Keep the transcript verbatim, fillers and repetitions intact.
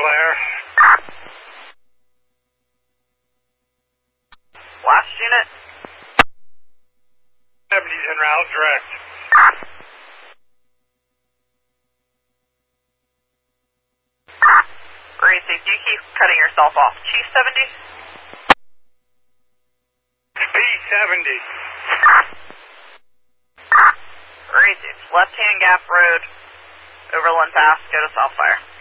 Southfire. Last unit. seventy's en route, direct. Gracie, do you keep cutting yourself off? Chief seventy? P seventy. Gracie, left-hand gap road, Overland Pass, go to Southfire.